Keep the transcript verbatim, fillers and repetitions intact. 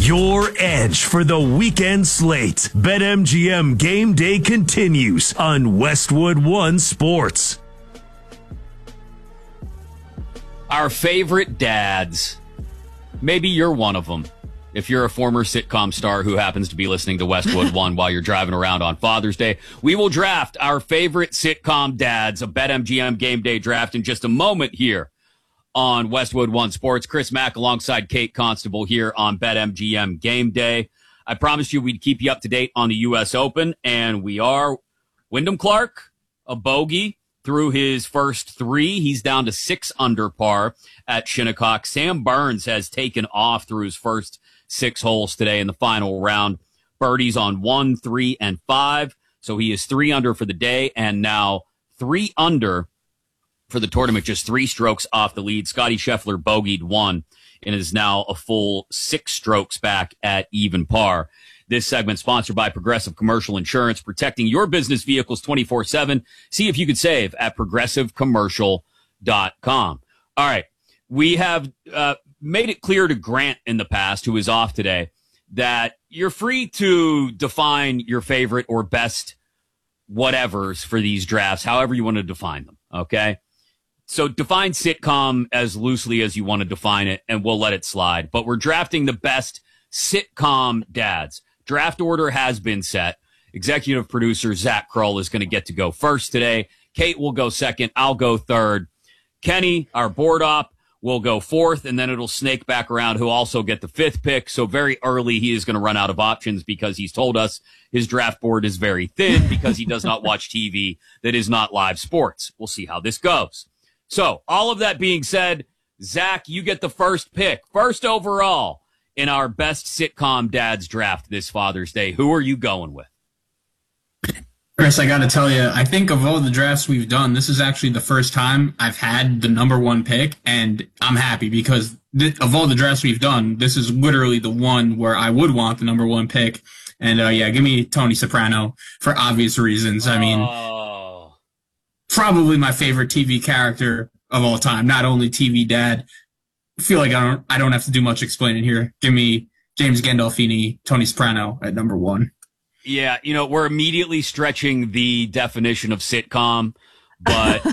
your edge for the weekend slate. BetMGM Game Day continues on Westwood One Sports. Our favorite dads. Maybe you're one of them. If you're a former sitcom star who happens to be listening to Westwood One while you're driving around on Father's Day, we will draft our favorite sitcom dads, a BetMGM Game Day draft in just a moment here on Westwood One Sports. Chris Mack alongside Kate Constable here on BetMGM Game Day. I promised you we'd keep you up to date on the U S Open, and we are. Wyndham Clark, a bogey through his first three. He's down to six under par at Shinnecock. Sam Burns has taken off through his first six holes today in the final round. Birdies on one, three, and five. So he is three under for the day and now three under for the tournament, just three strokes off the lead. Scotty Scheffler bogeyed one and is now a full six strokes back at even par. This segment sponsored by Progressive Commercial Insurance, protecting your business vehicles twenty-four seven. See if you could save at progressive commercial dot com. All right. We have uh, made it clear to Grant in the past, who is off today, that you're free to define your favorite or best whatevers for these drafts, however you want to define them. Okay. So define sitcom as loosely as you want to define it, and we'll let it slide. But we're drafting the best sitcom dads. Draft order has been set. Executive producer Zach Kroll is going to get to go first today. Kate will go second. I'll go third. Kenny, our board op, will go fourth, and then it'll snake back around, who'll also get the fifth pick. So very early, he is going to run out of options because he's told us his draft board is very thin because he does not watch T V that is not live sports. We'll see how this goes. So all of that being said, Zach, you get the first pick, first overall in our best sitcom dads draft this Father's Day. Who are you going with? Chris, I got to tell you, I think of all the drafts we've done, this is actually the first time I've had the number one pick, and I'm happy because th- of all the drafts we've done, this is literally the one where I would want the number one pick. And, uh, yeah, give me Tony Soprano for obvious reasons. I mean, Oh. probably my favorite T V character of all time, not only T V dad. I feel like I don't, I don't have to do much explaining here. Give me James Gandolfini, Tony Soprano at number one. Yeah, you know, we're immediately stretching the definition of sitcom, but